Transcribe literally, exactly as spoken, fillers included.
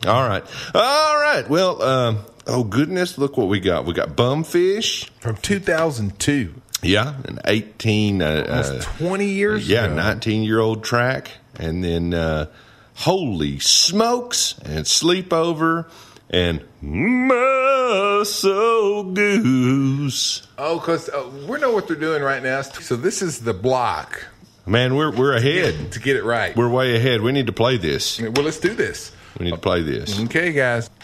All right. All right. Well, um, oh, goodness. Look what we got. We got Bumfish. From two thousand two. Yeah. An eighteen. Uh, Almost uh, twenty years yeah, ago. nineteen-year-old track. And then uh, Holy Smokes and Sleepover and Muscle Goose. Oh, because uh, we know what they're doing right now. So this is the block. Man, we're we're ahead. To get it right. We're way ahead. We need to play this. Well, let's do this. We need to play this. Okay, guys.